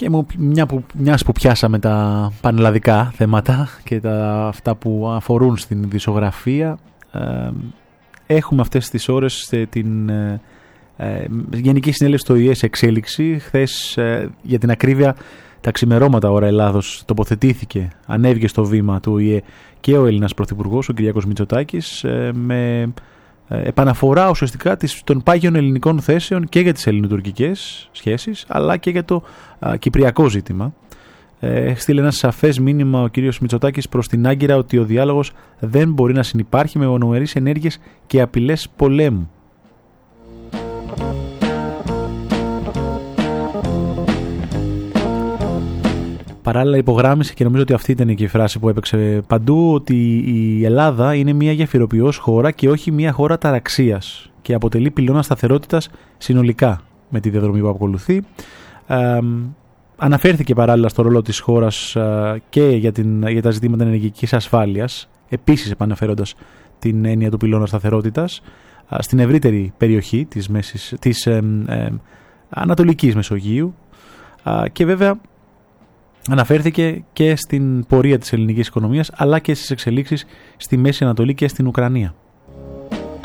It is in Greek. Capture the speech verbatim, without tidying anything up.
Και μου, μια που, μιας που πιάσαμε τα πανελλαδικά θέματα και τα, αυτά που αφορούν στην ειδησιογραφία, ε, έχουμε αυτές τις ώρες την ε, ε, Γενική Συνέλευση του Ο Η Ε σε εξέλιξη. Χθες, ε, για την ακρίβεια, τα ξημερώματα ώρα Ελλάδος τοποθετήθηκε, ανέβηκε στο βήμα του Ο Η Ε και ο Έλληνας Πρωθυπουργός, ο Κυριάκος Μητσοτάκης, ε, με επαναφορά ουσιαστικά των πάγιων ελληνικών θέσεων και για τις ελληνοτουρκικές σχέσεις, αλλά και για το α, κυπριακό ζήτημα. Ε, στείλε ένα σαφές μήνυμα ο κύριος Μητσοτάκης προς την Άγκυρα ότι ο διάλογος δεν μπορεί να συνυπάρχει με μονομερείς ενέργειες και απειλές πολέμου. Παράλληλα υπογράμμισε, και νομίζω ότι αυτή ήταν και η φράση που έπαιξε παντού, ότι η Ελλάδα είναι μια γεφυροποιός χώρα και όχι μια χώρα ταραξίας και αποτελεί πυλώνα σταθερότητας συνολικά με τη διαδρομή που ακολουθεί. Ε, αναφέρθηκε παράλληλα στο ρόλο της χώρας ε, και για, την, για τα ζητήματα ενεργειακής ασφάλειας, επίσης επαναφέροντας την έννοια του πυλώνα σταθερότητας ε, στην ευρύτερη περιοχή της, μέσης, της ε, ε, Ανατολικής Μεσογείου, ε, και βέβαια αναφέρθηκε και στην πορεία της ελληνικής οικονομίας αλλά και στις εξελίξεις στη Μέση Ανατολή και στην Ουκρανία.